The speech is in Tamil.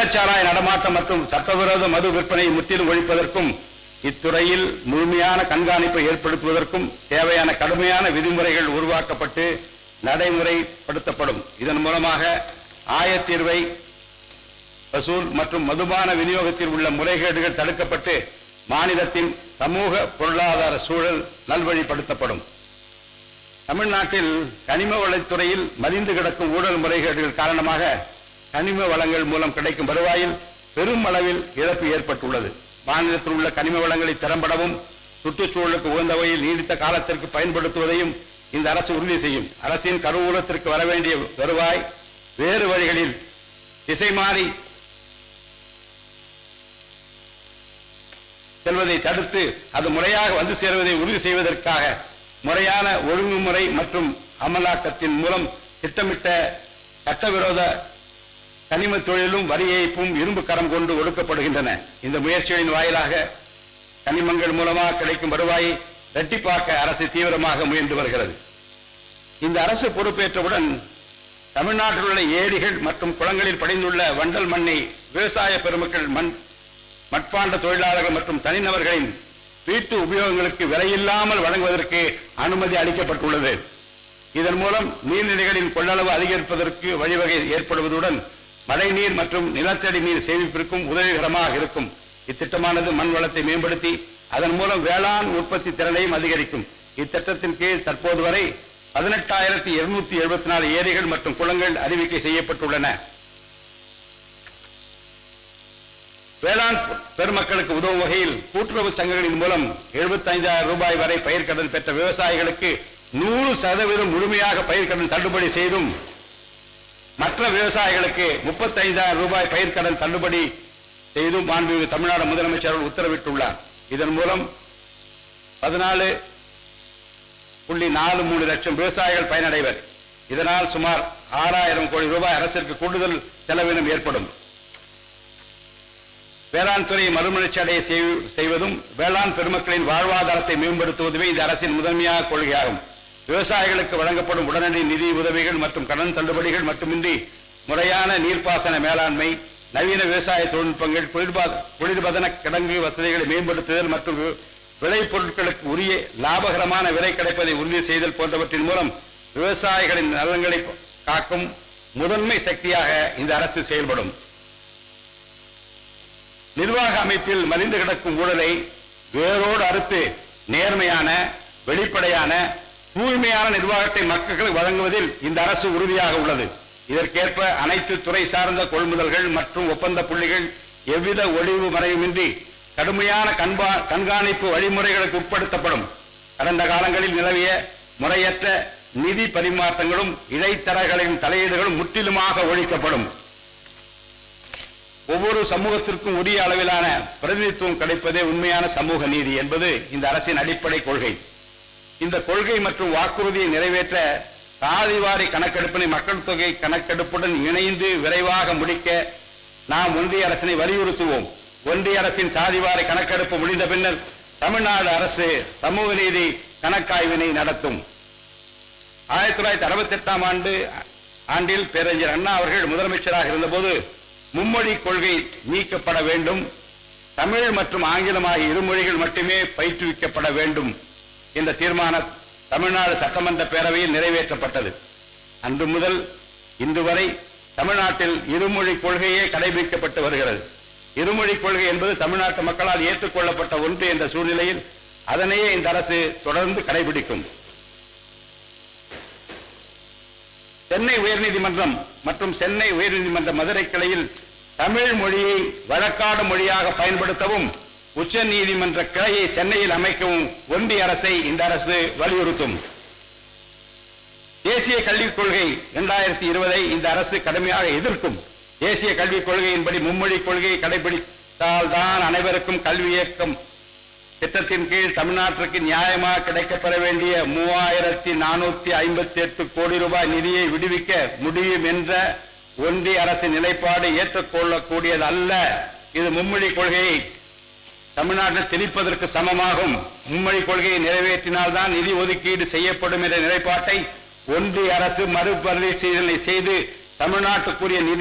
கள்ளச்சாராய நடமாட்டம் மற்றும் சட்டவிரோத மது விற்பனையை முற்றிலும் ஒழிப்பதற்கும் இத்துறையில் முழுமையான கண்காணிப்பை ஏற்படுத்துவதற்கும் தேவையான கடுமையான விதிமுறைகள் உருவாக்கப்பட்டு நடைமுறைப்படுத்தப்படும். இதன் மூலமாக ஆயத்தீர்வை வசூல் மற்றும் மதுபான விநியோகத்தில் உள்ள முறைகேடுகள் தடுக்கப்பட்டு மாநிலத்தின் சமூக பொருளாதார சூழல் நல்வழிப்படுத்தப்படும். தமிழ்நாட்டில் கனிம வளத்துறையில் மலிந்து கிடக்கும் ஊழல் முறைகேடுகள் காரணமாக கனிம வளங்கள் மூலம் கிடைக்கும் வருவாயில் பெரும் அளவில் இழப்பு ஏற்பட்டுள்ளது. மாநிலத்தில் உள்ள கனிம வளங்களை திறம்படவும் சுற்றுச்சூழலுக்கு உகந்த வகையில் நீடித்த காலத்திற்கு பயன்படுத்துவதையும் இந்த அரசு உறுதி செய்யும். அரசின் கருவூலத்திற்கு வர வேண்டிய வருவாய் வேறு வழிகளில் திசை மாறி செல்வதை தடுத்து அது முறையாக வந்து சேருவதை உறுதி செய்வதற்காக முறையான ஒழுங்குமுறை மற்றும் அமலாக்கத்தின் மூலம் திட்டமிட்ட சட்டவிரோத கனிம தொழிலும் வரி ஏய்ப்பும் இரும்பு கரம் கொண்டு ஒடுக்கப்படுகின்றன. இந்த முயற்சிகளின் வாயிலாக கனிமங்கள் மூலமாக கிடைக்கும் வருவாயை இரட்டிப்பாக்க அரசு தீவிரமாக முயன்று வருகிறது. இந்த அரசு பொறுப்பேற்றவுடன் தமிழ்நாட்டில் உள்ள ஏரிகள் மற்றும் குளங்களில் படிந்துள்ள வண்டல் மண்ணை விவசாய பெருமக்கள் மட்பாண்ட தொழிலாளர்கள் மற்றும் தனிநபர்களின் வீட்டு உபயோகங்களுக்கு விலையில்லாமல் வழங்குவதற்கு அனுமதி அளிக்கப்பட்டுள்ளது. இதன் மூலம் நீர்நிலைகளின் கொள்ளளவு அதிகரிப்பதற்கு வழிவகை ஏற்படுவதுடன் மழைநீர் மற்றும் நிலத்தடி நீர் சேமிப்பிற்கும் உதவிகரமாக இருக்கும். இத்திட்டமானது மண் வளத்தை மேம்படுத்தி அதன் மூலம் வேளாண் உற்பத்தி திறனையும் அதிகரிக்கும். இத்திட்டத்தின் கீழ் தற்போது வரை 18,274 ஏரிகள் மற்றும் குளங்கள் அறிவிக்கை செய்யப்பட்டுள்ளன. வேளாண் பெருமக்களுக்கு உதவும் வகையில் கூட்டுறவு சங்கங்களின் மூலம் 75,000 ரூபாய் வரை பயிர்க்கடன் பெற்ற விவசாயிகளுக்கு 100% முழுமையாக பயிர்க்கடன் தள்ளுபடி செய்தும் மற்ற விவசாயிகளுக்கு 35,000 ரூபாய் பயிர்க்கடன் தள்ளுபடி செய்தும் மாண்புமிகு தமிழ்நாடு முதலமைச்சர் உத்தரவிட்டுள்ளார். இதன் மூலம் 14.43 லட்சம் விவசாயிகள் பயனடைவர். இதனால் சுமார் 6,000 கோடி ரூபாய் அரசிற்கு கூடுதல் செலவினம் ஏற்படும். வேளாண் துறையை மறுமலர்ச்சி அடைய செய்வதும் வேளாண் பெருமக்களின் வாழ்வாதாரத்தை மேம்படுத்துவதுமே இந்த அரசின் முதன்மையான கொள்கையாகும். விவசாயிகளுக்கு வழங்கப்படும் உடனடி நிதி உதவிகள் மற்றும் கடன் தள்ளுபடிகள் மட்டுமின்றி முறையான நீர்ப்பாசன மேலாண்மை, நவீன விவசாய தொழில்நுட்பங்கள், குளிர்பதன கிடங்கு வசதிகளை மேம்படுத்துதல் மற்றும் விளைபொருட்களுக்கு உரிய லாபகரமான விலை கிடைப்பதை உறுதி செய்தல் போன்றவற்றின் மூலம் விவசாயிகளின் நலன்களை காக்கும் முதன்மை சக்தியாக இந்த அரசு செயல்படும். நிர்வாக அமைப்பில் மலிந்து கிடக்கும் ஊழலை வேரோடு அறுத்து நேர்மையான, வெளிப்படையான, தூய்மையான நிர்வாகத்தை மக்களுக்கு வழங்குவதில் இந்த அரசு உறுதியாக உள்ளது. இதற்கேற்ப அனைத்து துறை சார்ந்த கொள்முதல்கள் மற்றும் ஒப்பந்த புள்ளிகள் எவ்வித ஒளிவு மறைவுமின்றி கடுமையான கண்காணிப்பு வழிமுறைகளுக்கு உட்படுத்தப்படும். கடந்த காலங்களில் நிலவிய முறையற்ற நிதி பரிமாற்றங்களும் இடைத்தரகர்களின் தலையீடுகளும் முற்றிலுமாக ஒழிக்கப்படும். ஒவ்வொரு சமூகத்திற்கும் உரிய அளவிலான பிரதிநிதித்துவம் கிடைப்பதே உண்மையான சமூக நீதி என்பது இந்த அரசின் அடிப்படை கொள்கை. இந்த கொள்கை மற்றும் வாக்குறுதியை நிறைவேற்ற சாதிவாரி கணக்கெடுப்பினை மக்கள் தொகை கணக்கெடுப்புடன் இணைந்து விரைவாக முடிக்க நாம் ஒன்றிய அரசினை வலியுறுத்துவோம். ஒன்றிய அரசின் சாதிவாரி கணக்கெடுப்பு முடிந்த பின்னர் தமிழ்நாடு அரசு சமூக நீதி கணக்காய்வினை நடத்தும். 1968 ஆண்டில் பேரறிஞர் அண்ணா அவர்கள் முதலமைச்சராக இருந்தபோது மும்மொழி கொள்கை நீக்கப்பட வேண்டும், தமிழ் மற்றும் ஆங்கிலம் ஆகிய இருமொழிகள் மட்டுமே பயிற்றுவிக்கப்பட வேண்டும் என்ற தீர்மானம் தமிழ்நாடு சட்டமன்ற பேரவையில் நிறைவேற்றப்பட்டது. அன்று முதல் இன்று வரை தமிழ்நாட்டில் இருமொழி கொள்கையே கடைபிடிக்கப்பட்டு வருகிறது. இருமொழி கொள்கை என்பது தமிழ்நாட்டு மக்களால் ஏற்றுக்கொள்ளப்பட்ட ஒன்று என்ற சூழ்நிலையில் அதனையே இந்த அரசு தொடர்ந்து கடைபிடிக்கும். சென்னை உயர்நீதிமன்றம் மற்றும் சென்னை உயர்நீதிமன்ற மதுரை கிளையில் தமிழ் மொழியை வழக்காடு மொழியாக பயன்படுத்தவும் உச்ச நீதிமன்ற கிளையை சென்னையில் அமைக்கவும் ஒன்றிய அரசை இந்த அரசு வலியுறுத்தும். தேசிய கல்விக் கொள்கை 2020 இந்த அரசு கடுமையாக எதிர்க்கும். தேசிய கல்விக் கொள்கையின்படி மும்மொழி கொள்கையை கடைபிடித்தால்தான் அனைவருக்கும் கல்வி இயக்கம் திட்டத்தின் கீழ் தமிழ்நாட்டிற்கு நியாயமாக கிடைக்கப்பெற வேண்டிய 3,458 கோடி ரூபாய் நிதியை விடுவிக்க முடியும் என்ற ஒன்றிய அரசின் நிலைப்பாடு ஏற்றுக்கொள்ளக்கூடியது அல்ல. இது மும்மொழி கொள்கையை தமிழ்நாட்டில் திணிப்பதற்கு சமமாகும். மும்மொழி கொள்கையை நிறைவேற்றினால்தான் நிதி ஒதுக்கீடு செய்யப்படும் என்ற நிலைப்பாட்டை ஒன்றிய அரசு மறுபரிசீலனை செய்து தமிழ்நாட்டுக்குரிய நிதி